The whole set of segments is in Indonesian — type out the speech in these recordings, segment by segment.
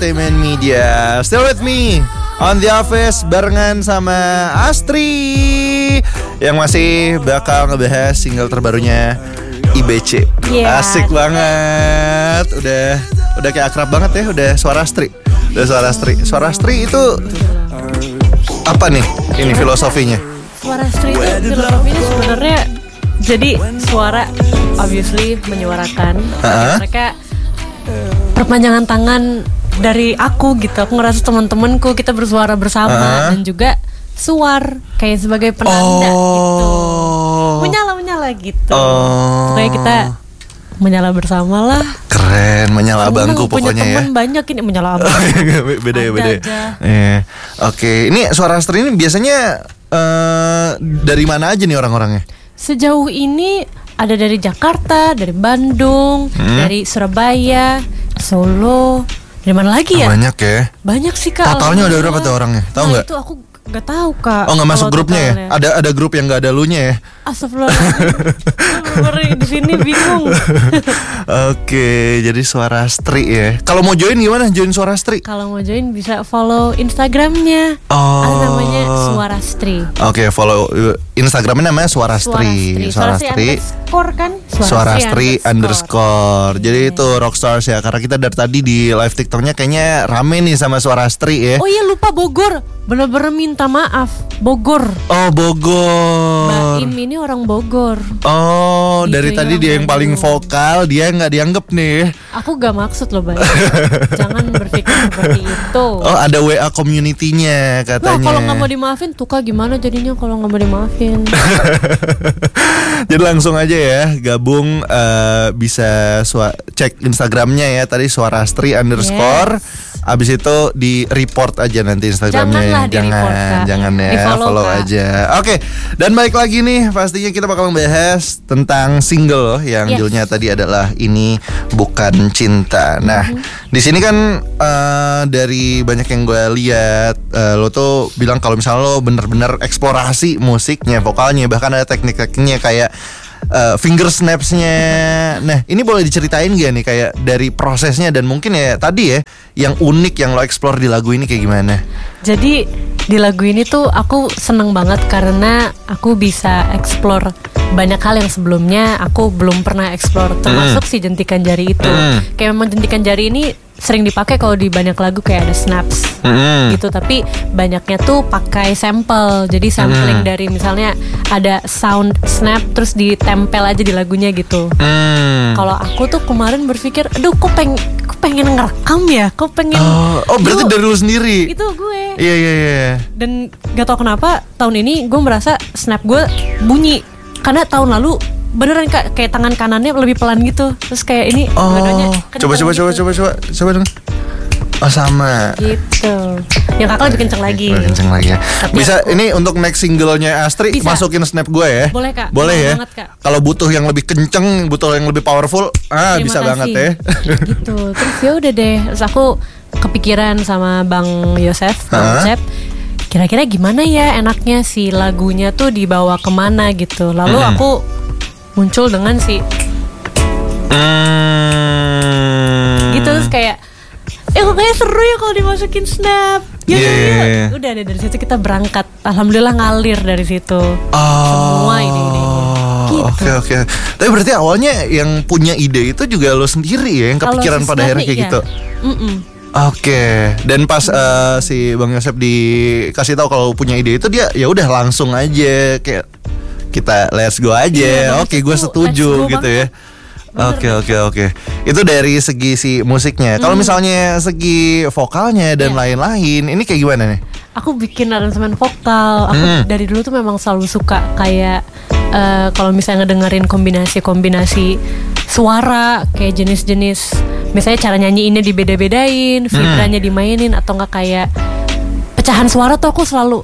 Entertainment Media. Still with me on The Office barengan sama Astri yang masih bakal ngebahas single terbarunya IBC. Asik banget. Udah kayak akrab banget ya. Udah suara Astri. Suara Astri itu apa nih? Ini filosofinya. Suara Astri itu filosofinya sebenarnya jadi suara obviously menyuarakan. Mereka perpanjangan tangan dari aku gitu. Aku ngerasa teman-temanku kita bersuara bersama dan juga suar kayak sebagai penanda gitu. Menyala gitu. Supaya kita menyala bersama lah. Keren, menyala bangku pokoknya ya. Teman banyak ini menyala bangku. beda. Oke, ini suara Astri ini biasanya dari mana aja nih orang-orangnya? Sejauh ini ada dari Jakarta, dari Bandung, dari Surabaya, Solo. Dari mana lagi ya? Banyak ya. Banyak sih Kak. Totalnya ada berapa tuh orangnya? Tahu nggak? Itu aku nggak tahu Kak. Oh, nggak masuk grupnya ya? Ada grup yang nggak ada lunya ya? Astagfirullahaladzim. Di sini bingung. Oke, jadi suara Astri ya. Kalau mau join gimana? Join suara Astri? Kalau mau join bisa follow Instagramnya. Ada namanya Suara Astri. Oke, follow Instagramnya namanya Suara Astri. Suara Astri kan? Suara Astri _. Jadi itu rockstars ya. Karena kita dari tadi di live TikToknya kayaknya rame nih sama Suara Astri ya. Oh iya, lupa Bogor. Bener-bener minta maaf, Bogor. Oh, Bogor. Mbak Im ini orang Bogor. Oh, gitu, dari tadi dia yang paling vokal, dia nggak dianggap nih. Aku gak maksud loh, Bang. Jangan berpikir seperti itu. Oh, ada WA community-nya katanya. Nah, kalau nggak mau dimaafin, tuh Kak gimana jadinya kalau nggak mau dimaafin? Jadi langsung aja ya, gabung bisa cek Instagramnya ya tadi Suara Astri _. Abis itu di report aja nanti Instagramnya. Jangan ya, follow aja. Oke, dan balik lagi nih, pastinya kita bakal membahas tentang single yang judulnya tadi adalah Ini Bukan Cinta. Nah, di sini kan dari banyak yang gue lihat, lo tuh bilang kalau misalnya lo bener-bener eksplorasi musiknya, vokalnya, bahkan ada teknik-tekniknya kayak finger snaps-nya. Nah, ini boleh diceritain gak nih kayak dari prosesnya dan mungkin ya tadi ya yang unik yang lo explore di lagu ini kayak gimana? Jadi di lagu ini tuh aku seneng banget karena aku bisa explore banyak hal yang sebelumnya aku belum pernah explore, termasuk si jentikan jari itu. Kayak memang jentikan jari ini sering dipakai kalau di banyak lagu kayak ada snaps gitu, tapi banyaknya tuh pakai sample. Jadi sampling dari misalnya ada sound snap terus ditempel aja di lagunya gitu. Kalau aku tuh kemarin berpikir, aduh kok pengen ngerekam ya, kok pengen. Oh berarti dari lu sendiri? Itu gue. Iya. Dan gak tau kenapa tahun ini gue merasa snap gue bunyi. Karena tahun lalu beneran kayak tangan kanannya lebih pelan gitu. Terus kayak ini badannya coba dong. Oh sama gitu. Yang kakak lebih kenceng lagi. Ya. Bisa ini untuk next singlenya Astri bisa. Masukin snap gue ya. Boleh Kak. Boleh ya. Kalau butuh yang lebih kenceng, butuh yang lebih powerful, bisa banget ya. Gitu. Terus ya udah deh. Terus aku kepikiran sama Bang Yosef, kira-kira gimana ya enaknya si lagunya tuh dibawa kemana gitu. Lalu aku muncul dengan si gitu, terus kayak kok kayak seru ya kalau dimasukin snap. Ya. Udah deh, dari situ kita berangkat. Alhamdulillah ngalir dari situ. Semua ide gitu. Oke. Tapi berarti awalnya yang punya ide itu juga lo sendiri ya, yang kepikiran pada akhirnya kayak gitu. Oke. Dan pas si Bang Yosef dikasih tahu kalau punya ide itu, dia ya udah langsung aja kayak kita let's go aja. Oke, gue setuju gitu ya. Oke. Itu dari segi si musiknya. Kalau misalnya segi vokalnya dan lain-lain, ini kayak gimana nih? Aku bikin aransemen vokal. Aku dari dulu tuh memang selalu suka kayak kalau misalnya ngedengerin kombinasi suara, kayak jenis-jenis, misalnya cara nyanyiinnya dibeda-bedain, vibranya dimainin, atau enggak kayak pecahan suara tuh aku selalu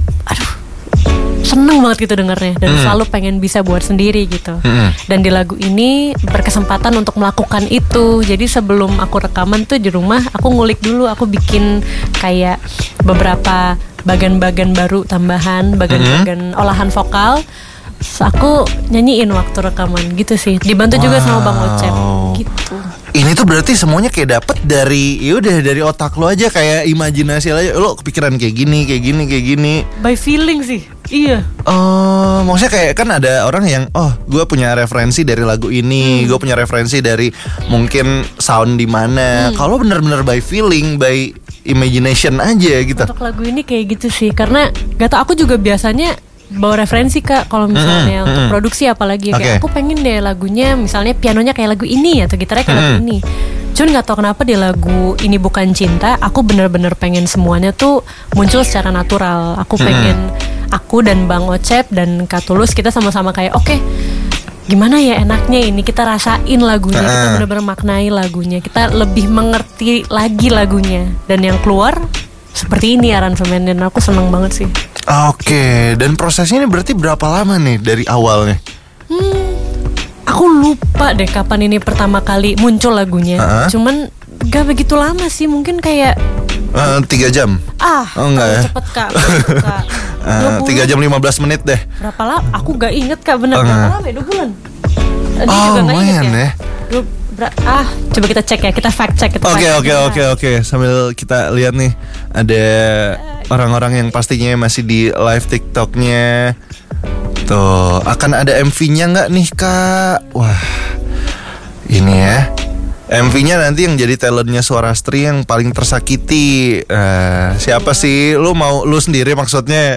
seneng banget gitu dengernya. Dan selalu pengen bisa buat sendiri gitu. Dan di lagu ini berkesempatan untuk melakukan itu. Jadi sebelum aku rekaman tuh di rumah, aku ngulik dulu. Aku bikin kayak beberapa bagian-bagian baru tambahan, bagian-bagian olahan vokal. Terus aku nyanyiin waktu rekaman gitu sih. Dibantu juga sama Bang Ocep gitu. Ini tuh berarti semuanya kayak dapet dari dari otak lo aja, kayak imajinasi aja. Lo kepikiran kayak gini. By feeling sih. Iya. Oh, maksudnya kayak kan ada orang yang gue punya referensi dari lagu ini, gue punya referensi dari mungkin sound di mana. Kalau bener-bener by feeling, by imagination aja gitu. Untuk lagu ini kayak gitu sih, karena gak tau, aku juga biasanya bawa referensi Kak, kalau misalnya untuk produksi apalagi kayak aku pengen deh lagunya misalnya pianonya kayak lagu ini atau gitarnya kayak lagu ini. Cuman nggak tahu kenapa di lagu Ini Bukan Cinta aku bener-bener pengen semuanya tuh muncul secara natural. Aku pengen aku dan Bang Ocep dan Kak Tulus kita sama-sama kayak oke, gimana ya enaknya ini kita rasain lagunya, kita bener-bener maknai lagunya, kita lebih mengerti lagi lagunya, dan yang keluar seperti ini aransemen, dan aku seneng banget sih. Oke, dan prosesnya ini berarti berapa lama nih dari awalnya? Aku lupa deh kapan ini pertama kali muncul lagunya. Cuman gak begitu lama sih, mungkin kayak 3 jam. Enggak ya? Cepet Kak. 3 jam 15 menit deh. Berapa lama? Aku gak inget Kak, bener berapa lama ya? 2 bulan. Dia juga gak inget ya. Coba kita cek ya, kita fact check. Oke. Sambil kita lihat nih, ada orang-orang yang pastinya masih di live TikToknya. Tuh, akan ada MV-nya nggak nih Kak? Wah, ini ya. MV-nya nanti yang jadi talentnya Suarastri yang paling tersakiti. Siapa sih? Lu sendiri maksudnya?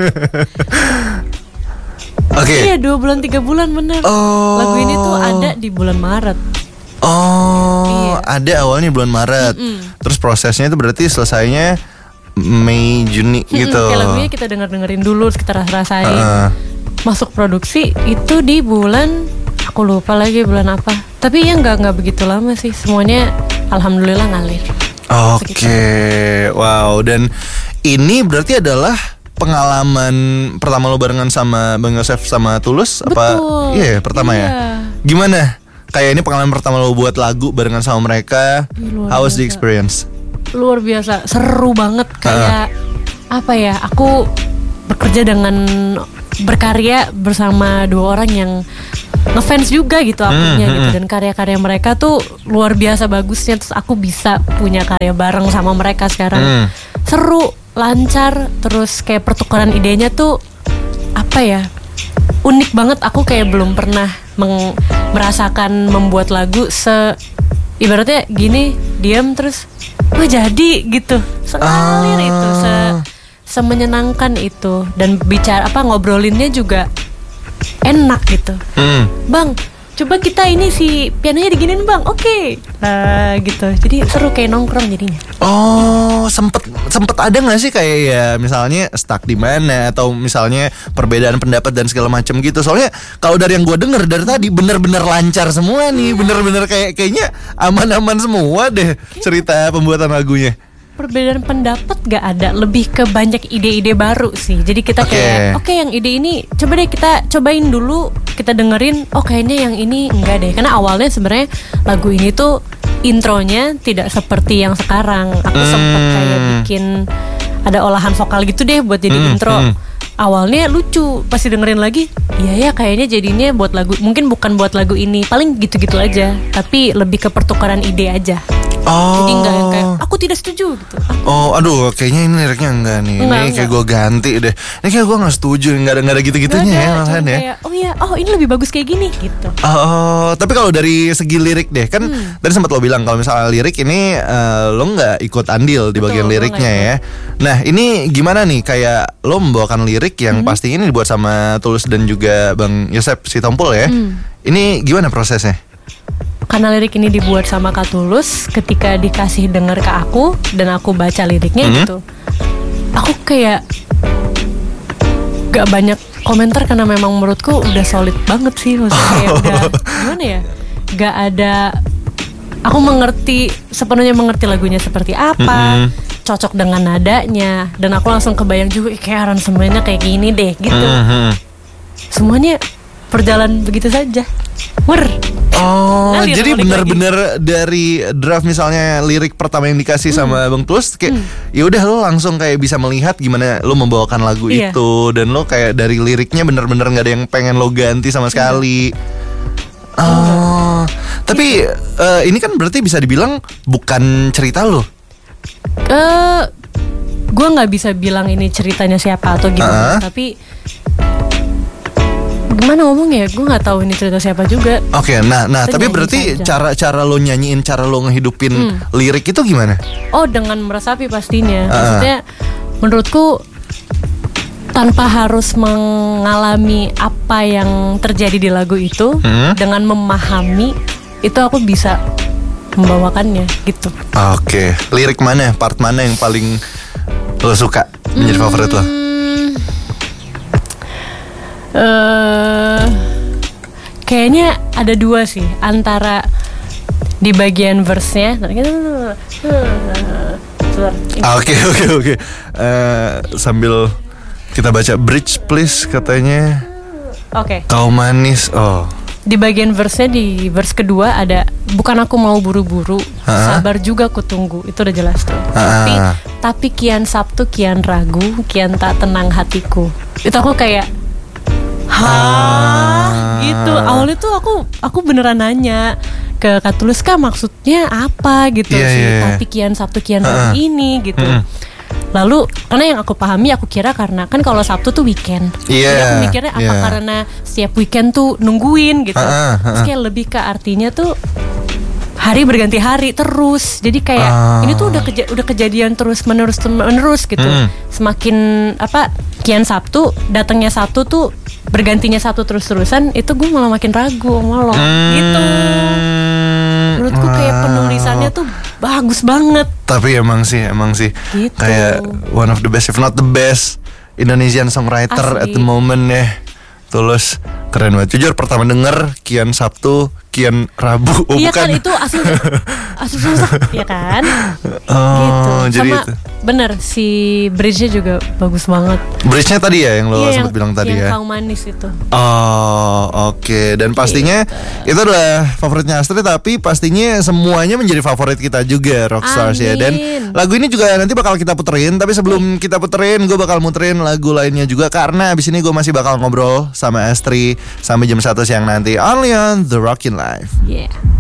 Oke. Iya, 2 bulan 3 bulan bener. Lagu ini tuh ada di bulan Maret. Ada awalnya bulan Maret. Terus prosesnya itu berarti selesainya Mei Juni gitu. Kayak lagunya kita dengerin dulu, kita rasain. Masuk produksi itu di bulan, aku lupa lagi bulan apa. Tapi ya nggak begitu lama sih. Semuanya alhamdulillah ngalir. Oke. Wow. Dan ini berarti adalah pengalaman pertama lo barengan sama Bang Yosef sama Tulus? Betul. Iya, pertama ya. Gimana? Kayak ini pengalaman pertama lo buat lagu barengan sama mereka. How was the experience? Luar biasa, seru banget. Kayak apa ya, aku bekerja dengan berkarya bersama 2 orang yang ngefans juga gitu akunya gitu, dan karya-karya mereka tuh luar biasa bagusnya. Terus aku bisa punya karya bareng sama mereka sekarang. Seru, lancar, terus kayak pertukaran idenya tuh apa ya, unik banget. Aku kayak belum pernah merasakan membuat lagu ibaratnya gini, diam terus jadi gitu, sengalir itu, semenyenangkan itu, dan bicara ngobrolinnya juga enak gitu. Bang, coba kita ini si pianonya diginin Bang, oke. Gitu, jadi seru kayak nongkrong jadinya. Sempet ada nggak sih kayak ya misalnya stuck di mana, atau misalnya perbedaan pendapat dan segala macam gitu? Soalnya kalau dari yang gue denger dari tadi bener-bener lancar semua nih, bener-bener kayaknya aman-aman semua deh cerita pembuatan lagunya. Perbedaan pendapat gak ada, lebih ke banyak ide-ide baru sih. Jadi kita kayak oke, yang ide ini coba deh kita cobain dulu, kita dengerin, kayaknya yang ini enggak deh. Karena awalnya sebenarnya lagu ini tuh intronya tidak seperti yang sekarang. Aku sempat kayak bikin ada olahan vokal gitu deh buat jadi intro. Awalnya lucu, pasti dengerin lagi, iya ya kayaknya jadinya buat lagu, mungkin bukan buat lagu ini, paling gitu-gitu aja. Tapi lebih ke pertukaran ide aja. Jadi enggak yang kayak aku tidak setuju gitu. Aduh, kayaknya ini liriknya enggak nih. Ini kayak gue ganti deh. Ini kayak gue nggak setuju, nggak ada gitu-gitunya ya malahan ya. Kayak, ini lebih bagus kayak gini gitu. Tapi kalau dari segi lirik deh, kan tadi sempat lo bilang kalau misalnya lirik ini lo nggak ikut andil di bagian liriknya ya. Nah, ini gimana nih, kayak lo membawakan lirik yang pasti ini dibuat sama Tulus dan juga Bang Yosef Sitompul ya. Ini gimana prosesnya? Karena lirik ini dibuat sama Kak Tulus, ketika dikasih denger ke aku dan aku baca liriknya gitu, aku kayak gak banyak komentar karena memang menurutku udah solid banget sih. Maksudnya kayak udah gimana ya, gak ada, aku sepenuhnya mengerti lagunya seperti apa, cocok dengan nadanya, dan aku langsung kebayang juga kayak aransemennya kayak gini deh gitu. Semuanya berjalan begitu saja. Jadi benar-benar dari draft misalnya lirik pertama yang dikasih sama Bang Tulus kayak ya udah lo langsung kayak bisa melihat gimana lo membawakan lagu itu, dan lo kayak dari liriknya benar-benar nggak ada yang pengen lo ganti sama sekali. Tapi Tapi ini kan berarti bisa dibilang bukan cerita lo. Gue nggak bisa bilang ini ceritanya siapa atau gimana, tapi gimana ngomongnya? Gue nggak tahu ini cerita siapa juga. Oke, nah tapi berarti cara lo nyanyiin, cara lo ngehidupin lirik itu gimana? Oh, dengan meresapi pastinya. Maksudnya menurutku tanpa harus mengalami apa yang terjadi di lagu itu, dengan memahami itu aku bisa membawakannya gitu. Oke, lirik mana, part mana yang paling lo suka, menjadi favorit lo? Kayaknya ada dua sih, antara di bagian verse-nya. Oke. Sambil kita baca bridge please katanya. Oke. Kau manis. Oh. Di bagian verse-nya, di verse kedua ada bukan aku mau buru-buru, sabar juga ku tunggu. Itu udah jelas tuh. Tapi kian Sabtu kian ragu, kian tak tenang hatiku. Itu aku kayak gitu. Awalnya tuh aku beneran nanya ke Kak Tulus, Kak maksudnya apa gitu sih. Tapi kian Sabtu kian ragu ini gitu. Lalu karena yang aku pahami, aku kira karena kan kalau Sabtu tuh weekend. Jadi aku mikirnya apa karena setiap weekend tuh nungguin gitu. Terus kayak lebih ke artinya tuh hari berganti hari terus. Jadi kayak ini tuh udah kejadian terus menerus gitu. Semakin kian Sabtu, datangnya Sabtu tuh bergantinya Sabtu terus-terusan, itu gue malah makin ragu sama lo gitu. Menurutku kayak penulisannya tuh bagus banget. Tapi emang sih gitu. Kayak one of the best, if not the best Indonesian songwriter at the moment ya. Tulus keren banget. Jujur pertama denger kian Sabtu kian Rabu. Iya bukan. Kan itu asli ya kan. Gitu. Jadi sama itu. Bener si bridge-nya juga bagus banget. Bridge-nya tadi ya yang lo sempat bilang tadi ya. Yang Kau Manis itu. Oh oke. Dan pastinya itu adalah favoritnya Astrid, tapi pastinya semuanya menjadi favorit kita juga Rockstars ya. Dan lagu ini juga nanti bakal kita puterin. Tapi sebelum kita puterin, gue bakal muterin lagu lainnya juga, karena abis ini gue masih bakal ngobrol sama Astrid sampai jam 1 siang nanti. Only on The Rockin' Life. Yeah.